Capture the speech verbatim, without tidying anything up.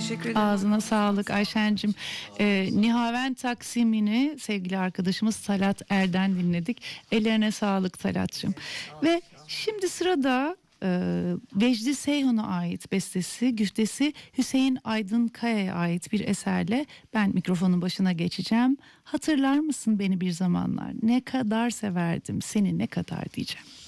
teşekkür ederim. Ağzına sağlık Ayşen'cim. Ee, Nihaven Taksimini sevgili arkadaşımız Talat Er'den dinledik. Ellerine sağlık Talat'cığım. Ve şimdi sırada e, Vecdi Seyhun'a ait bestesi, güftesi Hüseyin Aydın Kaya'ya ait bir eserle ben mikrofonun başına geçeceğim. Hatırlar mısın beni bir zamanlar? Ne kadar severdim seni, ne kadar diyeceğim.